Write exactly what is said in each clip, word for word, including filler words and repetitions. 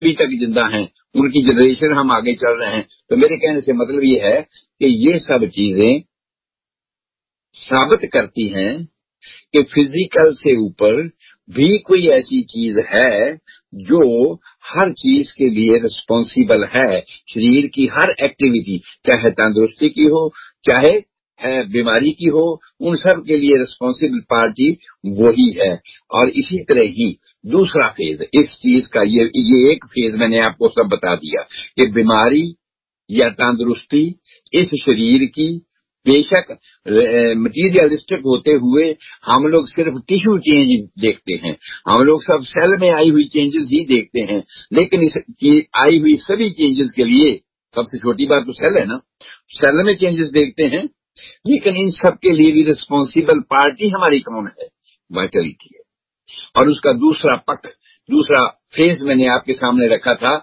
अभी तक जिंदा हैं, उनकी जनरेशन हम आगे चल रहे हैं। तो मेरे कहने से मतलब ये है कि ये सब चीजें साबित करती हैं कि फिजिकल से ऊपर भी कोई ऐसी चीज है जो हर चीज के लिए रिस्पॉन्सिबल है। शरीर की हर एक्टिविटी, चाहे तंदुरुस्ती की हो, चाहे है बीमारी की हो, उन सब के लिए रिस्पॉन्सिबल पार्टी वही है। और इसी तरह ही दूसरा फेज इस चीज का, ये ये एक फेज मैंने आपको सब बता दिया कि बीमारी या तंदुरुस्ती इस शरीर की, बेशक मटीरियलिस्टिक होते हुए हम लोग सिर्फ टिश्यू चेंज देखते हैं, हम लोग सब सेल में आई हुई चेंजेस ही देखते हैं, लेकिन इस आई हुई सभी चेंजेस के लिए सबसे छोटी बात तो सेल है ना, सेल में चेंजेस देखते हैं, लेकिन इन सब के लिए भी रिस्पॉन्सिबल पार्टी हमारी कौन है? वाइटलिटी है। और उसका दूसरा पक्ष, दूसरा फेज मैंने आपके सामने रखा था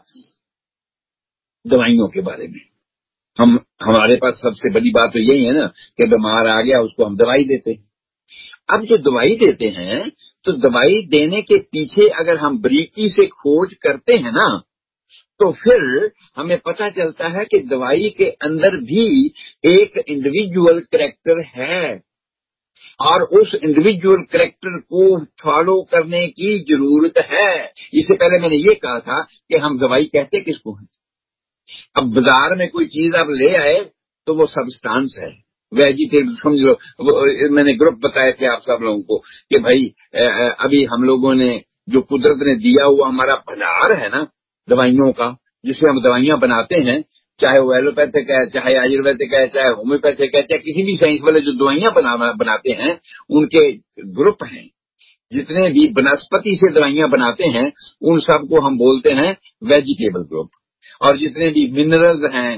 दवाइयों के बारे में। हम हमारे पास सबसे बड़ी बात तो यही है ना कि बीमार आ गया उसको हम दवाई देते हैं। अब जो दवाई देते हैं, तो दवाई देने के पीछे अगर हम बारीकी से खोज करते हैं ना, तो फिर हमें पता चलता है कि दवाई के अंदर भी एक इंडिविजुअल कैरेक्टर है, और उस इंडिविजुअल कैरेक्टर को फॉलो करने की जरूरत है। इससे पहले मैंने ये कहा था कि हम दवाई कहते किसको हैं। अब बाजार में कोई चीज आप ले आए तो वो सब्सटेंस है, वेजिटेबल समझ लो। मैंने ग्रुप बताए थे आप सब लोगों को कि भाई अभी हम लोगों ने जो कुदरत ने दिया हुआ हमारा भंडार है ना दवाइयों का, जिससे हम दवाइयां बनाते हैं, चाहे वो एलोपैथिक है, चाहे आयुर्वेदिक है, चाहे होम्योपैथिक है, चाहे किसी भी साइंस वाले जो दवाइयां बना, बनाते हैं, उनके ग्रुप हैं। जितने भी वनस्पति से दवाइयां बनाते हैं उन सबको हम बोलते हैं वेजिटेबल ग्रुप। और जितने भी मिनरल्स हैं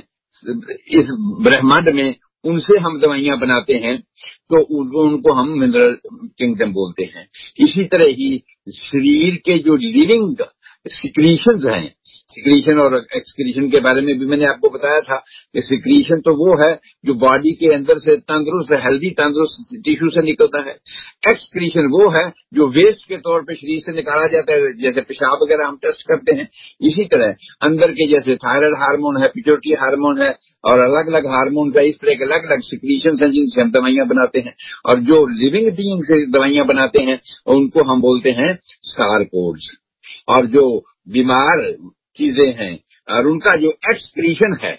इस ब्रह्मांड में, उनसे हम दवाइयां बनाते हैं, तो उनको उनको हम मिनरल किंगडम बोलते हैं। इसी तरह ही शरीर के जो लिविंग सिक्रीशंस हैं, सिक्रीशन और एक्सक्रीशन के बारे में भी मैंने आपको बताया था कि सिक्रीशन तो वो है जो बॉडी के अंदर से तंदुरुस्त हेल्दी तंदुरुस्त टिश्यू से निकलता है। एक्सक्रीशन वो है जो वेस्ट के तौर पे शरीर से निकाला जाता है, जैसे पेशाब वगैरह हम टेस्ट करते हैं। इसी तरह अंदर के जैसे थायराइड हार्मोन है, पिट्यूटरी हार्मोन है, और अलग अलग हार्मोन है, इस तरह के अलग अलग सिक्रीशन है जिनसे हम दवाइयां बनाते हैं। और जो लिविंग बीइंग से दवाइयां बनाते हैं उनको हम बोलते हैं सारकोड्स। और जो बीमार चीजें हैं और उनका जो एक्सक्रीशन है,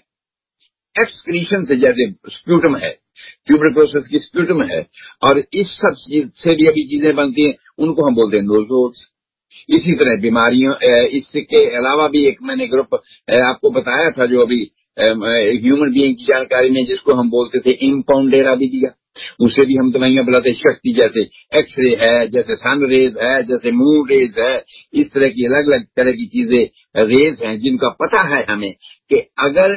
एक्सक्रीशन से जैसे स्प्यूटम है, ट्यूबरकुलोसिस की स्प्यूटम है, और इस सब से भी अभी चीजें बनती हैं, उनको हम बोलते हैं नोजोड्स। इसी तरह बीमारियों, इसके अलावा भी एक मैंने ग्रुप आपको बताया था जो अभी ह्यूमन बीइंग की जानकारी में जिसको हम बोलते थे इम्पाउंडेरा भी दिया, उसे भी हम दवाइयां बुलाते शक्ति, जैसे एक्सरे है, जैसे सन रेज है, जैसे मून रेज है। इस तरह की अलग अलग तरह की चीजें रेज हैं जिनका पता है हमें कि अगर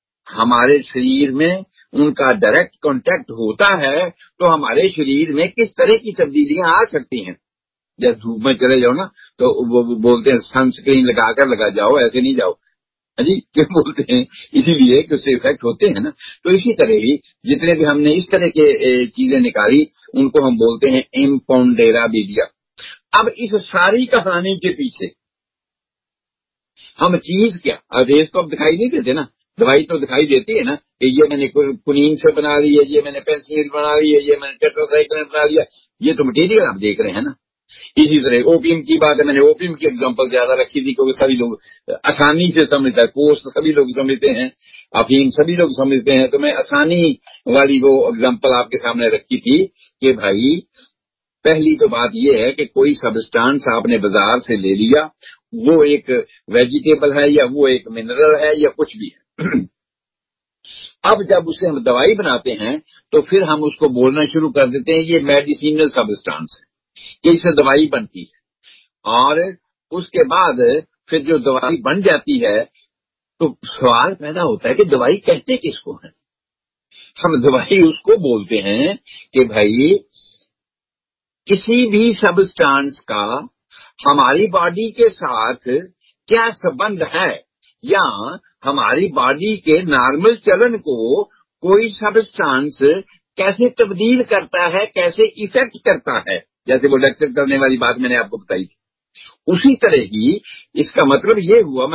हमारे शरीर में उनका डायरेक्ट कांटेक्ट होता है तो हमारे शरीर में किस तरह की तब्दीलियां आ सकती हैं। जब धूप में चले जाओ ना तो वो बोलते हैं सनस्क्रीन लगाकर लगा जाओ, ऐसे नहीं जाओ जी, क्यों बोलते हैं? इसीलिए कि उससे इफेक्ट होते हैं ना। तो इसी तरह ही जितने भी हमने इस तरह के चीजें निकाली उनको हम बोलते हैं इम्पाउंडेरा मीडिया। अब इस सारी कहानी के पीछे हम चीज क्या, अवधेश तो अब दिखाई नहीं देते ना, दवाई तो दिखाई देती है ना कि ये मैंने कुनीन से बना ली है, ये मैंने पेंसिलिन बना ली है, ये मैंने टेट्रासाइक्लिन बना लिया, ये तो मटेरियल आप देख रहे हैं ना। इसी तरह ओपियम की बात है, मैंने ओपियम की एग्जांपल ज्यादा रखी थी क्योंकि सभी लोग आसानी से समझता है, कोर्स सभी लोग समझते हैं, अफीम सभी लोग समझते हैं, तो मैं आसानी वाली वो एग्जांपल आपके सामने रखी थी कि भाई पहली तो बात यह है कि कोई सब्सटेंस आपने बाजार से ले लिया, वो एक वेजिटेबल है या वो एक मिनरल है या कुछ भी है। अब जब उसे हम दवाई बनाते हैं तो फिर हम उसको बोलना शुरू कर देते हैं ये मेडिसिनल सब्सटेंस है, इससे दवाई बनती है। और उसके बाद फिर जो दवाई बन जाती है तो सवाल पैदा होता है कि दवाई कहते किसको है। हम दवाई उसको बोलते हैं कि भाई किसी भी सब्सटेंस का हमारी बॉडी के साथ क्या संबंध है, या हमारी बॉडी के नॉर्मल चलन को कोई सब्सटेंस कैसे तब्दील करता है, कैसे इफेक्ट करता है, जैसे वो लेक्चर करने वाली बात मैंने आपको बताई थी। उसी तरह ही इसका मतलब ये हुआ,